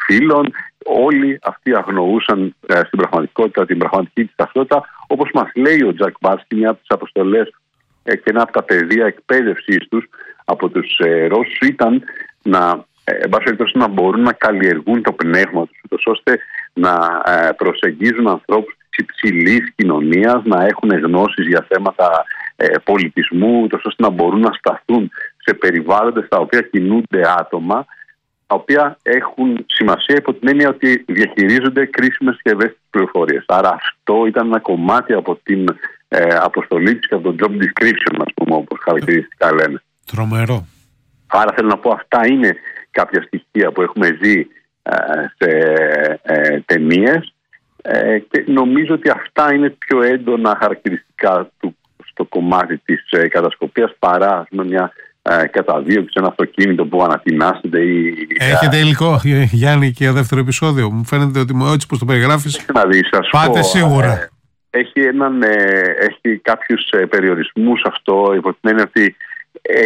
φίλων. Όλοι αυτοί αγνοούσαν στην πραγματικότητα την πραγματική της ταυτότητα. Όπως μας λέει ο Τζακ Μπάρσκι, μια από τις αποστολές και ένα από τα πεδία εκπαίδευσής τους από τους Ρώσους ήταν να μπορούν να καλλιεργούν το πνεύμα τους, ώστε να προσεγγίζουν ανθρώπους της υψηλής κοινωνίας, να έχουν γνώσεις για θέματα πολιτισμού, ώστε να μπορούν να σταθούν σε περιβάλλοντα στα οποία κινούνται άτομα, τα οποία έχουν σημασία υπό την έννοια ότι διαχειρίζονται κρίσιμες και ευαίσθητες πληροφορίες. Άρα αυτό ήταν ένα κομμάτι από την αποστολή της και από το job description, ας πούμε, όπως χαρακτηριστικά λένε. Τρομερό. Άρα θέλω να πω, αυτά είναι κάποια στοιχεία που έχουμε δει σε ταινίες και νομίζω ότι αυτά είναι πιο έντονα χαρακτηριστικά του στο κομμάτι της κατασκοπίας παρά μια καταδίωξη, ένα αυτοκίνητο που ανατινάσσεται ή... Έχετε υλικό, Γιάννη, και δεύτερο επεισόδιο? Μου φαίνεται ότι έτσι πως το περιγράφεις πάτε σίγουρα. Έχει κάποιους περιορισμούς αυτό, υπό την έννοια ότι